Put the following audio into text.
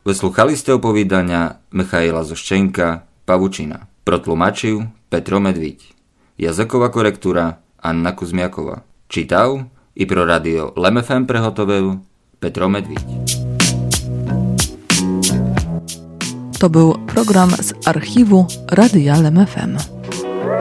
Wysłuchali ste oповідання Михайла Зощенка «Павучина». Протлумачив Петро Медвідь. Язикова коректура Анна Кузмякова. Читав і про радіо LMFM приготовив Петро Медвідь. To był program z archiwu Radia LMFM.